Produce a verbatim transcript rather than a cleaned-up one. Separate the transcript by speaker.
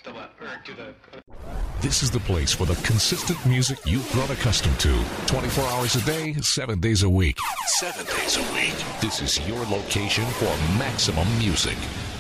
Speaker 1: This is the place for the consistent music you've grown accustomed to. twenty-four hours a day, seven days a week. Seven days a week. This is your location for maximum music.